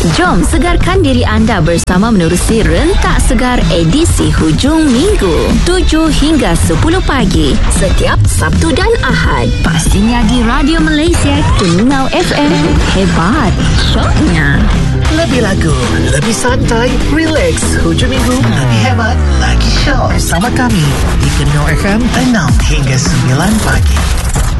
Jom segarkan diri anda bersama menerusi Rentak Segar edisi hujung minggu 7 hingga 10 pagi setiap Sabtu dan Ahad. Pastinya di Radio Malaysia Telinga FM. Hebat syoknya. Lebih lagu, lebih santai, relax. Hujung minggu lebih hebat, lagi show bersama kami di Telinga FM 6 hingga 9 pagi.